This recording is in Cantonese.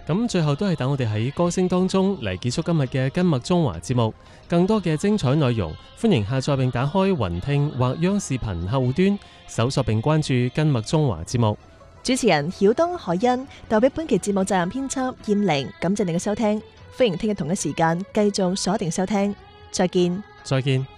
咁最後都係等我哋喺歌聲當中嚟結束今日嘅今麥中華節目。更多嘅精彩內容，歡迎下載並打開雲聽或央視頻客戶端，搜索並關注今麥中華節目。 主持人曉東、海欣，代表本期節目責任編輯燕玲，感謝你嘅收聽。歡迎聽日同一時間繼續鎖定收聽，再見。 再見。